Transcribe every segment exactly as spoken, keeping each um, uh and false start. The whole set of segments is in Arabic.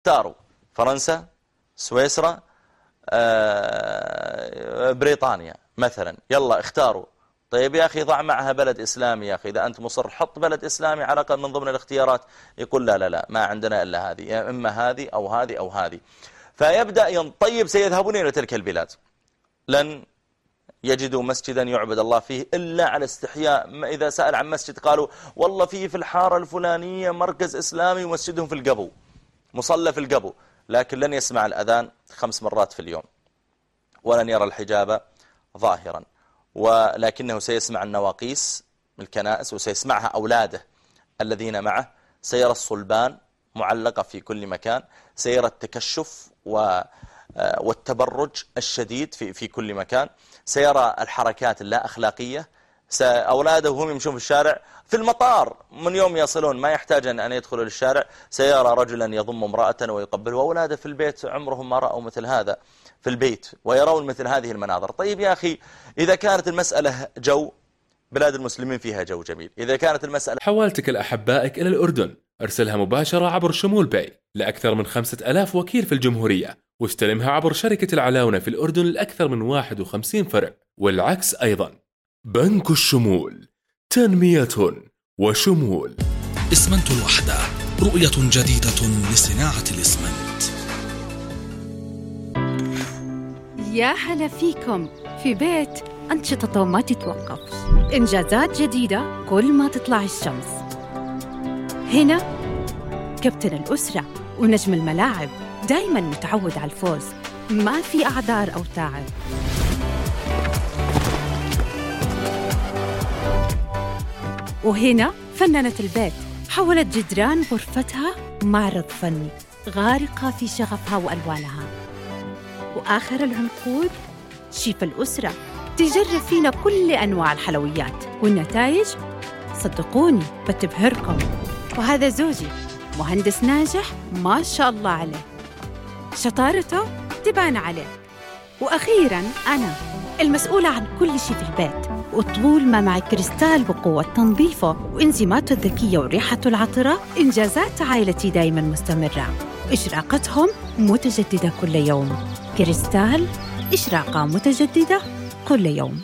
اختاروا فرنسا، سويسرا، بريطانيا مثلا، يلا اختاروا. طيب يا أخي ضع معها بلد إسلامي يا أخي، إذا أنت مصر حط بلد إسلامي على الأقل من ضمن الاختيارات. يقول لا لا لا ما عندنا إلا هذه، يا إما هذه أو هذه أو هذه. فيبدأ ينطيب سيذهبون إلى تلك البلاد، لن يجدوا مسجدا يعبد الله فيه إلا على استحياء. إذا سأل عن مسجد قالوا والله فيه في الحارة الفلانية مركز إسلامي ومسجدهم في القبو، مصلى في القبو، لكن لن يسمع الأذان خمس مرات في اليوم، ولن يرى الحجاب ظاهرا، ولكنه سيسمع النواقيس من الكنائس، وسيسمعها أولاده الذين معه، سيرى الصلبان معلقة في كل مكان، سيرى التكشف والتبرج الشديد في في كل مكان، سيرى الحركات اللا أخلاقية. أولاده وهم يمشون في الشارع، في المطار من يوم يصلون ما يحتاج أن يدخلوا للشارع، سيرى رجلا يضم امرأة ويقبل، وأولاده في البيت عمرهم ما رأوا مثل هذا في البيت، ويرون مثل هذه المناظر. طيب يا أخي إذا كانت المسألة جو، بلاد المسلمين فيها جو جميل. إذا كانت المسألة حوالتك لأحبائك إلى الأردن، ارسلها مباشرة عبر شمول باي لأكثر من خمسة ألاف وكيل في الجمهورية، واستلمها عبر شركة العلاونة في الأردن لأكثر من واحد وخمسين فرع، والعكس أيضا. بنك الشمول، تنمية وشمول. إسمنت الوحدة، رؤية جديدة لصناعة الإسمنت. يا هلا فيكم في بيت أنشطته ما تتوقف، إنجازات جديدة كل ما تطلع الشمس. هنا كابتن الأسرة ونجم الملاعب، دايما متعود على الفوز، ما في أعذار أو تعب. وهنا فنانة البيت، حولت جدران غرفتها معرض فني، غارقة في شغفها وألوانها. وآخر العنقود شيف الأسرة، تجرب فينا كل أنواع الحلويات، والنتائج صدقوني بتبهركم. وهذا زوجي، مهندس ناجح ما شاء الله عليه، شطارته تبان عليه. وأخيراً أنا المسؤولة عن كل شيء في البيت، وطول ما معي كريستال بقوة تنظيفه وإنزيماته الذكية وريحته العطرة، إنجازات عائلتي دايماً مستمرة، إشراقتهم متجددة كل يوم. كريستال، إشراقة متجددة كل يوم.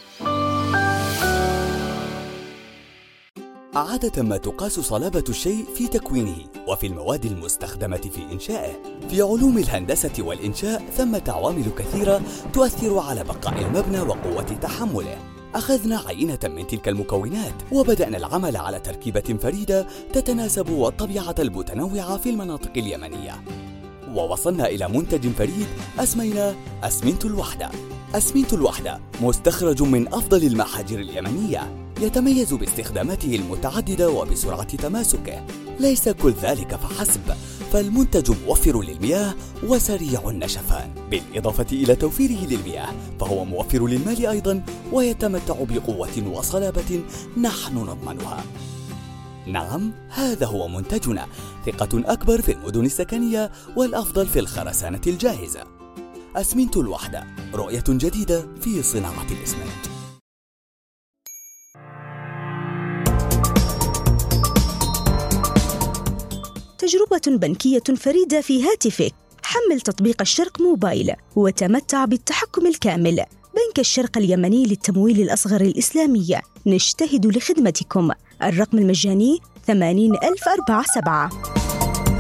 عادة ما تقاس صلابة الشيء في تكوينه وفي المواد المستخدمة في إنشائه. في علوم الهندسة والإنشاء ثمة عوامل كثيرة تؤثر على بقاء المبنى وقوة تحمله. أخذنا عينة من تلك المكونات وبدأنا العمل على تركيبة فريدة تتناسب والطبيعة المتنوعة في المناطق اليمنية، ووصلنا إلى منتج فريد أسميناه أسمنت الوحدة. أسمنت الوحدة مستخرج من أفضل المحاجر اليمنية، يتميز باستخداماته المتعددة وبسرعة تماسكه. ليس كل ذلك فحسب، فالمنتج موفر للمياه وسريع النشفان، بالإضافة إلى توفيره للمياه فهو موفر للمال أيضا، ويتمتع بقوة وصلابة نحن نضمنها. نعم، هذا هو منتجنا، ثقة أكبر في المدن السكنية والأفضل في الخرسانة الجاهزة. أسمنت الوحدة، رؤية جديدة في صناعة الإسمنت. تجربة بنكية فريدة في هاتفك. حمل تطبيق الشرق موبايل وتمتع بالتحكم الكامل. بنك الشرق اليمني للتمويل الأصغر الإسلامي، نجتهد لخدمتكم. الرقم المجاني ثمانين ألف وأربعة وسبعين.